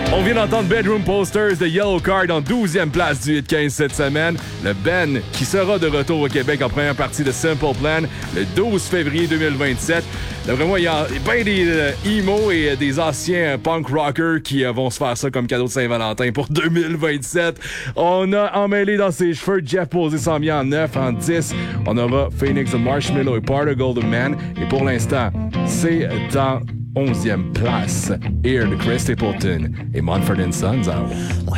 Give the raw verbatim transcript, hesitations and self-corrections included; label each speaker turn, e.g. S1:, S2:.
S1: On vient d'entendre Bedroom Posters de Yellow Card en douzième place du Hit quinze cette semaine. Le Ben qui sera de retour au Québec en première partie de Simple Plan le douze février deux mille vingt-sept. D'après moi, il y a bien des euh, emo et des anciens punk rockers qui euh, vont se faire ça comme cadeau de Saint-Valentin pour deux mille vingt-sept. On a emmêlé dans ses cheveux Jeff Posey s'en vient en neuf, en dix. On aura Phoenix the Marshmallow et Part of Golden Man. Et pour l'instant, c'est en onzième place. Here de Chris Stapleton et Mumford and Sons.